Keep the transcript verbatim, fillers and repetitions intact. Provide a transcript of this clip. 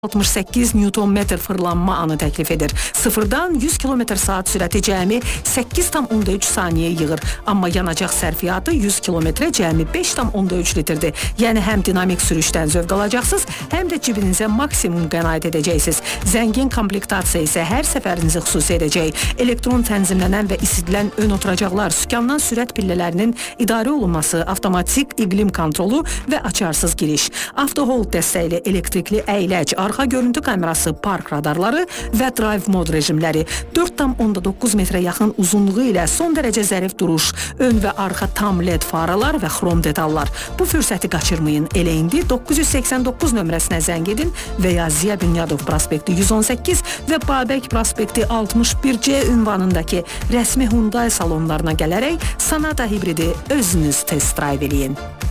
altmış səkkiz Newton metr fırlanma anı təklif edir. Sıfırdan yüz kilometr saat sürəti cəmi səkkiz tam onda üç saniyə yığır. Amma yanacaq sərfiyyatı yüz kilometrə cəmi beş tam onda üç litrdir. Yəni həm dinamik sürüşdən zövq alacaqsınız, həm də cibinizə maksimum qənaət edəcəksiniz. Zəngin komplektasiya isə hər səfərinizi xüsusi edəcək. Elektron tənzimlənən və isidilən ön oturacaqlar, sükandan sürət pillələrinin idarə olunması, avtomatik iqlim kontrolu və açarsız giriş. Avtohold dəstəkli elektrikli əyləc, arxa görüntü kamerası, park radarları və drive mod rejimləri, dörd tam onda doqquz metrə yaxın uzunluğu ilə son dərəcə zərif duruş, ön və arxa tam led faralar və xrom detallar. Bu fürsəti qaçırmayın. Elə indi doqquz yüz səksən doqquz nömrəsinə zəng edin və ya Ziya Bünyadov prospekti yüz on səkkiz və Babək prospekti altmış bir C ünvanındakı rəsmi Hyundai salonlarına gələrək Sonata hibridi özünüz test drive eləyin.